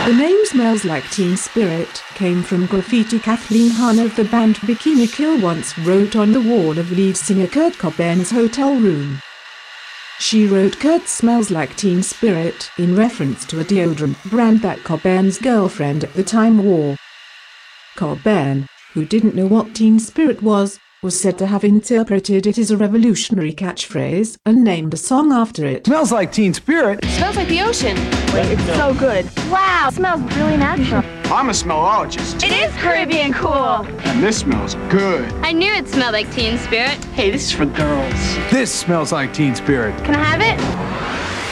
The name Smells Like Teen Spirit came from graffiti Kathleen Hahn of the band Bikini Kill once wrote on the wall of lead singer Kurt Cobain's hotel room. She wrote Kurt smells like Teen Spirit in reference to a deodorant brand that Cobain's girlfriend at the time wore. Cobain, who didn't know what Teen Spirit was said to have interpreted it as a revolutionary catchphrase and named a song after it. Smells like Teen Spirit. It smells like the ocean. It's so good. Wow, it smells really natural. I'm a smellologist. It is Caribbean cool. And this smells good. I knew it smelled like Teen Spirit. Hey, this is for girls. This smells like Teen Spirit. Can I have it?